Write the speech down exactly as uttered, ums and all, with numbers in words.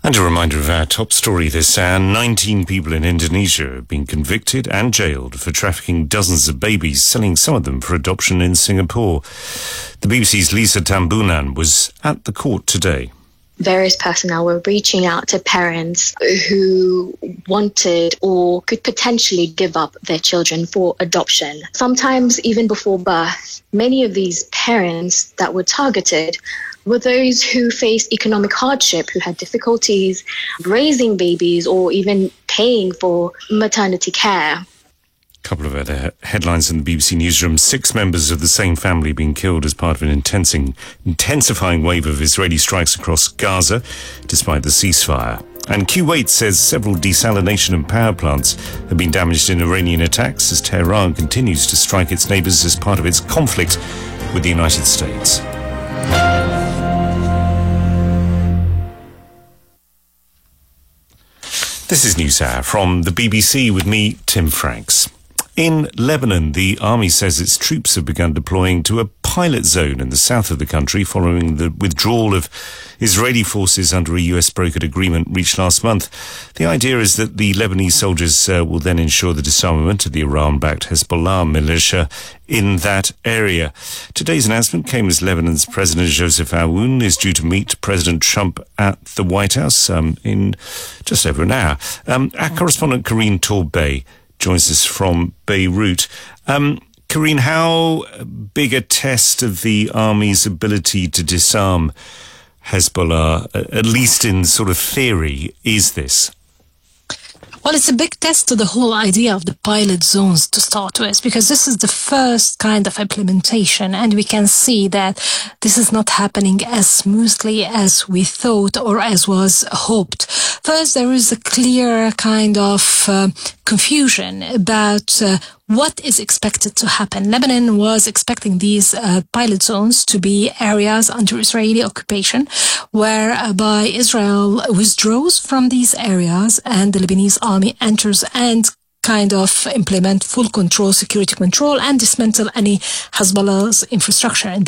And a reminder of our top story this hour. nineteen people in Indonesia have been convicted and jailed for trafficking dozens of babies, selling some of them for adoption in Singapore. The B B C's Lisa Tambunan was at the court today. Various personnel were reaching out to parents who wanted or could potentially give up their children for adoption. Sometimes even before birth, many of these parents that were targeted were those who faced economic hardship, who had difficulties raising babies or even paying for maternity care. A couple of other headlines in the B B C newsroom. Six members of the same family being killed as part of an intensing, intensifying wave of Israeli strikes across Gaza, despite the ceasefire. And Kuwait says several desalination and power plants have been damaged in Iranian attacks as Tehran continues to strike its neighbours as part of its conflict with the United States. This is NewsHour from the B B C with me, Tim Franks. In Lebanon, the army says its troops have begun deploying to a pilot zone in the south of the country following the withdrawal of Israeli forces under a U S-brokered agreement reached last month. The idea is that the Lebanese soldiers uh, will then ensure the disarmament of the Iran-backed Hezbollah militia in that area. Today's announcement came as Lebanon's President Joseph Aoun is due to meet President Trump at the White House um, in just over an hour. Um, our correspondent Karine Torbay joins us from Beirut. Um, Karine, how big a test of the army's ability to disarm Hezbollah, at least in sort of theory, is this? Well, it's a big test to the whole idea of the pilot zones to start with, because this is the first kind of implementation, and we can see that this is not happening as smoothly as we thought or as was hoped. First, there is a clear kind of uh, confusion about uh, what is expected to happen. Lebanon was expecting these uh, pilot zones to be areas under Israeli occupation, whereby Israel withdraws from these areas and the Lebanese army enters and kind of implement full control, security control, and dismantle any Hezbollah's infrastructure in